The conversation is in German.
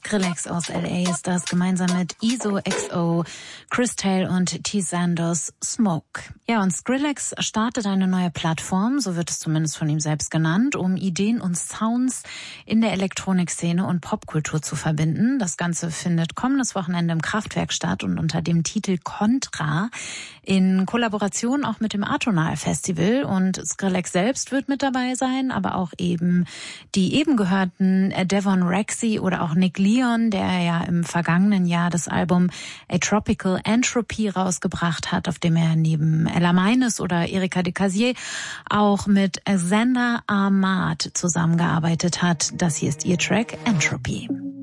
Skrillex aus LA ist das, gemeinsam mit Iso XO, Chris Tale und T. Sandos, Smoke. Ja, und Skrillex startet eine neue Plattform, so wird es zumindest von ihm selbst genannt, um Ideen und Sounds in der Elektronikszene und Popkultur zu verbinden. Das Ganze findet kommendes Wochenende im Kraftwerk statt und unter dem Titel Contra in Kollaboration auch mit dem Atonal Festival. Und Skrillex selbst wird mit dabei sein, aber auch eben die eben gehörten Devon Rexy oder auch Nick Leon, der ja im vergangenen Jahr das Album A Tropical Entropy rausgebracht hat, auf dem er neben Ella Meines oder Erika de Casier auch mit Xander Ahmad zusammengearbeitet hat. Das hier ist ihr Track Entropy.